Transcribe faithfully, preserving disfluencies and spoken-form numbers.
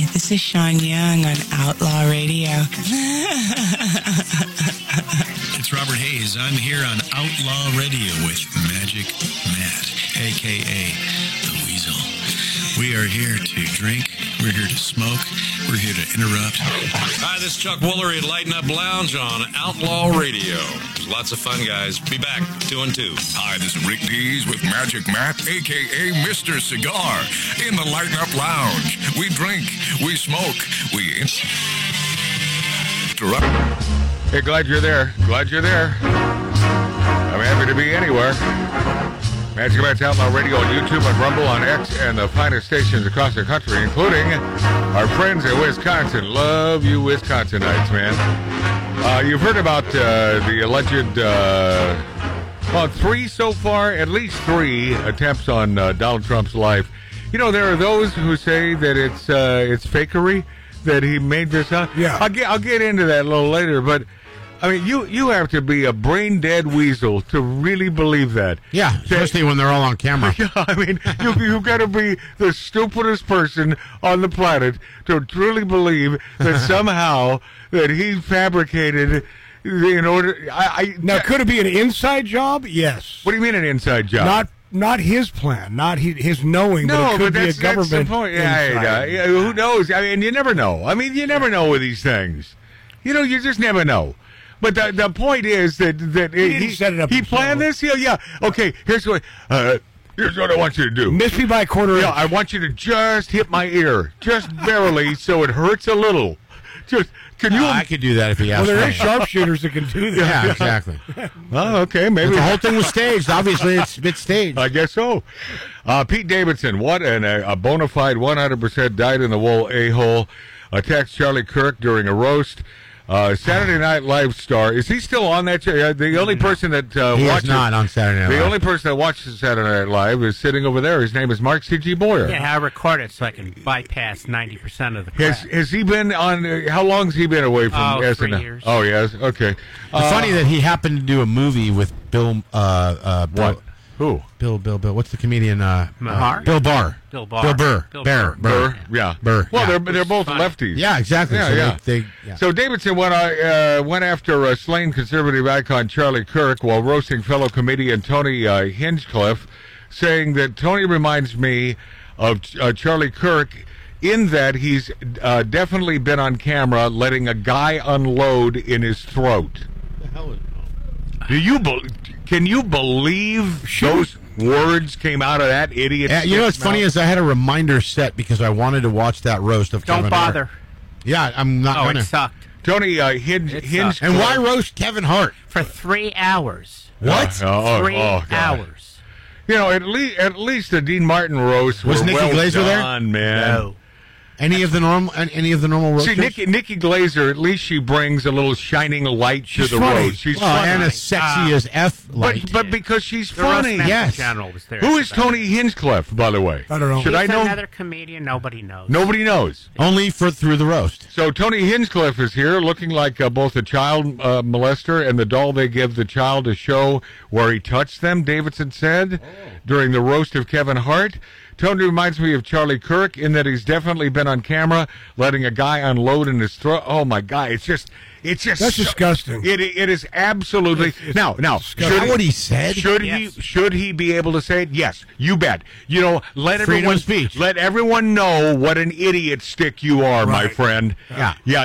This is Sean Young on Outlaw Radio. It's Robert Hayes. I'm here on Outlaw Radio with Magic Matt, a k a. The Weasel. We are here to drink. We're here to smoke. We're here to interrupt. Hi, this is Chuck Woolery at Lighten Up Lounge on Outlaw Radio. It was lots of fun, guys. Be back, two and two. Hi, this is Rick Dees with Magic Matt, a k a. Mister Cigar, in the Lighten Up Lounge. We drink, we smoke, we interrupt. Hey, glad you're there. Glad you're there. I'm happy to be anywhere. Magic Matt's Outlaw Radio on YouTube, on Rumble, on X, and the finest stations across the country, including our friends in Wisconsin. Love you, Wisconsinites, man. Uh, you've heard about uh, the alleged, uh, well, three so far, at least three attempts on uh, Donald Trump's life. You know, there are those who say that it's uh, it's fakery, that he made this up. Yeah. I'll get, I'll get into that a little later, but I mean, you, you have to be a brain-dead weasel to really believe that. Yeah, especially when they're all on camera. Yeah, I mean, you, you've got to be the stupidest person on the planet to truly believe that somehow that he fabricated in order... I, I Now, could it be an inside job? Yes. What do you mean an inside job? Not not his plan, not his, his knowing, no, but it could but that's, be a government that's the point. Yeah, yeah, yeah, who knows? I mean, you never know. I mean, you never know with these things. You know, you just never know. But the the point is that that He he, didn't set it up he himself. planned this. Yeah, yeah. Okay, here's what uh, here's what I want you to do. Miss me by a quarter Yeah, inch. I want you to just hit my ear, just barely, so it hurts a little. Just can you? Uh, I could do that if he Well, asked there me. is sharpshooters that can do that. Yeah, exactly. Oh, okay, maybe The whole thing was staged. Obviously, it's it's staged. I guess so. Uh, Pete Davidson, what an, a, a bona fide one hundred percent dyed-in-the-wool a-hole, attacks Charlie Kirk during a roast. Uh, Saturday Night Live star. Is he still on that show? Uh, the only person that uh, he watches is not on Saturday Night The Live. only person that watches Saturday Night Live is sitting over there. His name is Mark C G. Boyer. Yeah, I record it so I can bypass ninety percent of the Has crap. has he been on? Uh, how long has he been away from Oh, S N L? three years. Oh, yes. Okay. It's Uh, funny that he happened to do a movie with Bill. Uh, uh, Bill, What? Who? Bill, Bill, Bill. What's the comedian? Uh, Maher? uh, Bill Barr. Bill Barr. Bill Burr. Bill Bear. Burr. Burr. Yeah. Burr. Well, yeah. they're they're Which both is funny. lefties. Yeah, exactly. Yeah, so yeah. They, they, yeah. So Davidson went, uh, went after uh, slain conservative icon Charlie Kirk while roasting fellow comedian Tony uh, Hinchcliffe, saying that Tony reminds me of uh, Charlie Kirk in that he's uh, definitely been on camera letting a guy unload in his throat. Do you be- can you believe those words came out of that idiot? Yeah, you know what's funny is I had a reminder set because I wanted to watch that roast of Don't Kevin bother. Hart. Yeah, I'm not Oh, gonna. it sucked. Tony uh, Hinge, It Hinge sucked. And why roast Kevin Hart? For three hours. What? Oh, oh, Three oh, God. hours. You know, at least at least the Dean Martin roast Was were Nikki well Glaser there? done, man. No. Any of the normal? Any of the normal roasters? See, Nikki, Nikki Glaser, at least she brings a little shining light She's to the funny. roast. She's well, funny. and as sexy Uh, as F light. but, but because she's The roast funny. match yes. in general was there. Who is About Tony Hinchcliffe, by the way? I don't know. Should He's I know? another comedian nobody knows. Nobody knows. Only for through the roast. So Tony Hinchcliffe is here, looking like uh, both a child uh, molester and the doll they give the child to show where he touched them, Davidson said, during the roast of Kevin Hart. Tony reminds me of Charlie Kirk in that he's definitely been on camera letting a guy unload in his throat. Oh, my God. It's just... It's just That's so- disgusting. It it is absolutely It's- it's now now. disgusting. Should Is that what he said? Should Yes. he should he be able to say it? Yes, you bet. You know, let Freedom everyone of speech. let everyone know what an idiot stick you are, my Right. friend. Yeah. yeah.